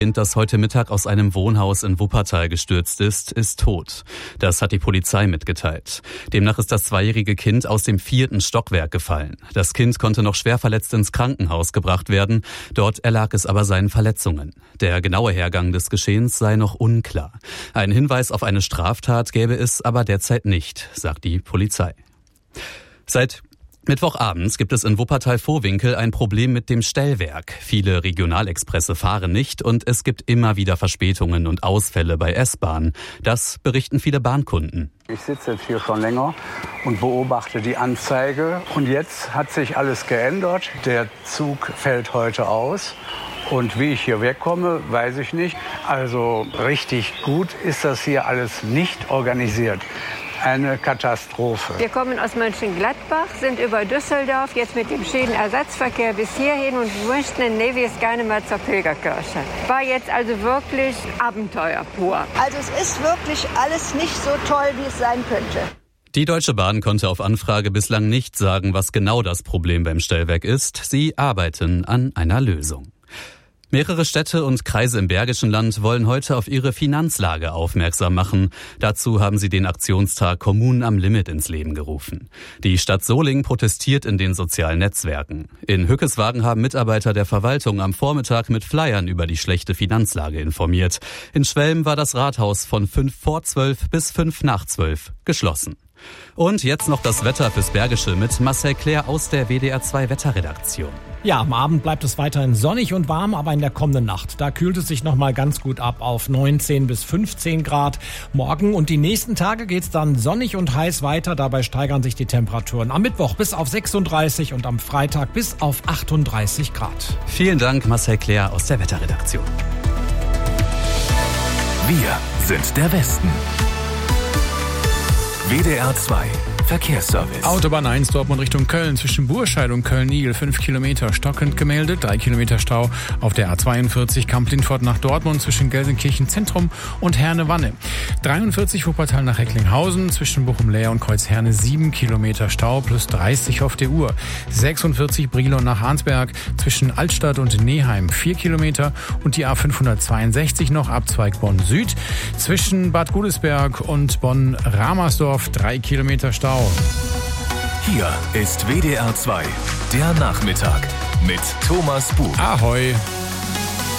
Kind, das heute Mittag aus einem Wohnhaus in Wuppertal gestürzt ist tot. Das hat die Polizei mitgeteilt. Demnach ist das 2-jährige Kind aus dem 4. Stockwerk gefallen. Das Kind konnte noch schwer verletzt ins Krankenhaus gebracht werden. Dort erlag es aber seinen Verletzungen. Der genaue Hergang des Geschehens sei noch unklar. Ein Hinweis auf eine Straftat gäbe es aber derzeit nicht, sagt die Polizei. Seit Mittwochabends gibt es in Wuppertal-Vohwinkel ein Problem mit dem Stellwerk. Viele Regionalexpresse fahren nicht und es gibt immer wieder Verspätungen und Ausfälle bei S-Bahnen. Das berichten viele Bahnkunden. Ich sitze jetzt hier schon länger und beobachte die Anzeige. Und jetzt hat sich alles geändert. Der Zug fällt heute aus. Und wie ich hier wegkomme, weiß ich nicht. Also richtig gut ist das hier alles nicht organisiert. Eine Katastrophe. Wir kommen aus Mönchengladbach, sind über Düsseldorf, jetzt mit dem Schienenersatzverkehr bis hierhin und möchten in Nevis gerne mal zur Pilgerkirche. War jetzt also wirklich Abenteuer pur. Also es ist wirklich alles nicht so toll, wie es sein könnte. Die Deutsche Bahn konnte auf Anfrage bislang nicht sagen, was genau das Problem beim Stellwerk ist. Sie arbeiten an einer Lösung. Mehrere Städte und Kreise im Bergischen Land wollen heute auf ihre Finanzlage aufmerksam machen. Dazu haben sie den Aktionstag Kommunen am Limit ins Leben gerufen. Die Stadt Solingen protestiert in den sozialen Netzwerken. In Hückeswagen haben Mitarbeiter der Verwaltung am Vormittag mit Flyern über die schlechte Finanzlage informiert. In Schwelm war das Rathaus von 5 vor 12 bis 5 nach 12 geschlossen. Und jetzt noch das Wetter fürs Bergische mit Marcel Claire aus der WDR 2 Wetterredaktion. Ja, am Abend bleibt es weiterhin sonnig und warm, aber in der kommenden Nacht, da kühlt es sich nochmal ganz gut ab auf 19 bis 15 Grad. Morgen und die nächsten Tage geht's dann sonnig und heiß weiter. Dabei steigern sich die Temperaturen am Mittwoch bis auf 36 und am Freitag bis auf 38 Grad. Vielen Dank, Marcel Claire aus der Wetterredaktion. Wir sind der Westen. WDR 2 Verkehrsservice. Autobahn 1 Dortmund Richtung Köln zwischen Burscheid und Köln-Niel 5 Kilometer stockend gemeldet, 3 Kilometer Stau auf der A42 Kamp-Lindfort nach Dortmund zwischen Gelsenkirchen Zentrum und Herne-Wanne. 43 Wuppertal nach Recklinghausen zwischen Bochum-Leer und Kreuzherne 7 Kilometer Stau plus 30 auf der Uhr. 46 Brilon nach Arnsberg zwischen Altstadt und Neheim 4 Kilometer und die A562 noch Abzweig Bonn Süd zwischen Bad Godesberg und Bonn-Ramersdorf 3 Kilometer Stau. Hier ist WDR 2, der Nachmittag mit Thomas Buch. Ahoi!